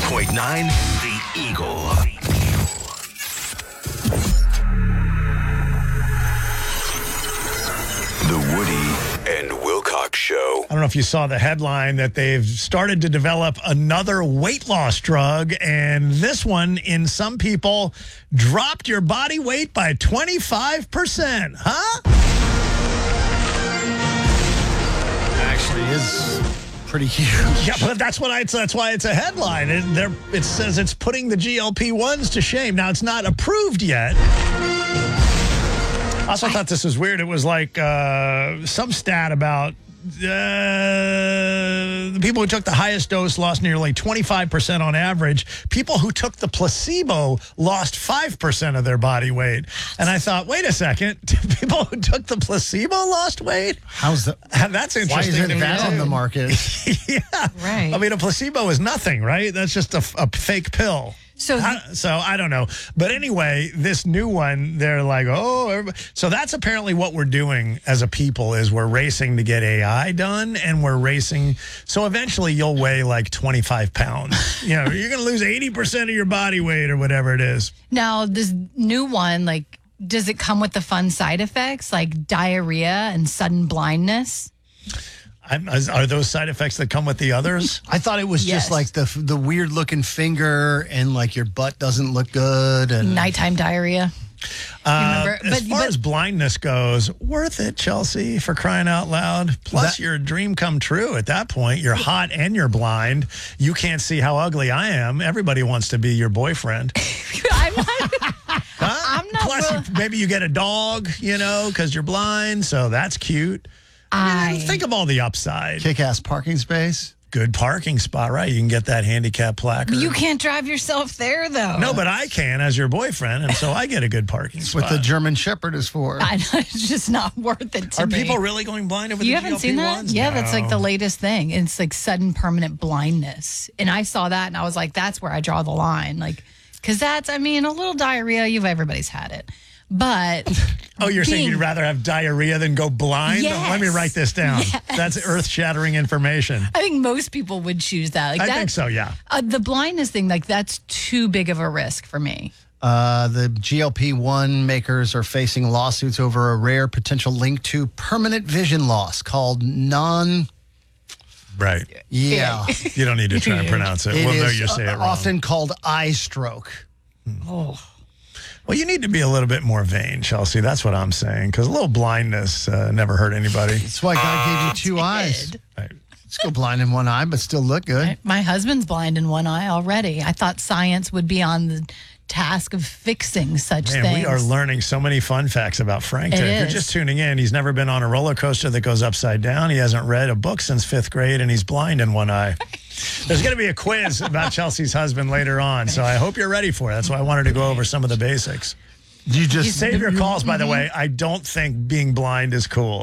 98.9 The Eagle. The Woody and Wilcox Show. I don't know if you saw the headline that they've started to develop another weight loss drug, and this one, in some people, dropped your body weight by 25%. Huh? Actually is pretty huge. Yeah, but that's why it's a headline. It says it's putting the GLP-1s to shame. Now, it's not approved yet. I also thought this was weird. It was like some stat about the people who took the highest dose lost nearly 25% on average. People who took the placebo lost 5% of their body weight. And I thought, wait a second, people who took the placebo lost weight? How's that? That's interesting. Why isn't that on the market? Yeah. Right. I mean, a placebo is nothing, right? That's just a fake pill. So I don't know. But anyway, this new one, they're like, so that's apparently what we're doing as a people is we're racing to get AI done, and we're racing. So eventually you'll weigh like 25 pounds. You're going to lose 80% of your body weight or whatever it is. Now, this new one, like, does it come with the fun side effects like diarrhea and sudden blindness? Are those side effects that come with the others? I thought it was just like the weird looking finger and like your butt doesn't look good. And nighttime diarrhea. As far as blindness goes, worth it, Chelsea, for crying out loud. Plus, your dream come true at that point. You're hot and you're blind. You can't see how ugly I am. Everybody wants to be your boyfriend. I'm not. Huh? I'm not. Plus, maybe you get a dog, because you're blind. So that's cute. Think of all the upside. Kick-ass parking space. Good parking spot, right? You can get that handicap placard. You can't drive yourself there, though. No, but I can as your boyfriend, and so I get a good parking spot. What the German Shepherd is for. I know, it's just not worth it to me. Are people really going blind over the GLP-1s? You haven't seen that? Yeah, that's like the latest thing. It's like sudden permanent blindness. And I saw that, and I was like, that's where I draw the line. Like, because that's, a little diarrhea, everybody's had it. But you're saying you'd rather have diarrhea than go blind? Yes. Let me write this down. Yes. That's earth-shattering information. I think most people would choose that. I think so, yeah. The blindness thing, that's too big of a risk for me. The GLP-1 makers are facing lawsuits over a rare potential link to permanent vision loss called Right. Yeah. You don't need to try and pronounce it. We'll know you say it wrong. Often called eye stroke. Oh. Well, you need to be a little bit more vain, Chelsea. That's what I'm saying. Because a little blindness never hurt anybody. That's why God gave you two eyes. Right. Still blind in one eye, but still look good. My husband's blind in one eye already. I thought science would be on the task of fixing such things. We are learning so many fun facts about Frank today. If you're just tuning in, he's never been on a roller coaster that goes upside down. He hasn't read a book since 5th grade, and he's blind in one eye. There's going to be a quiz about Chelsea's husband later on, so I hope you're ready for it. That's why I wanted to go over some of the basics. You save your calls, by the way. I don't think being blind is cool.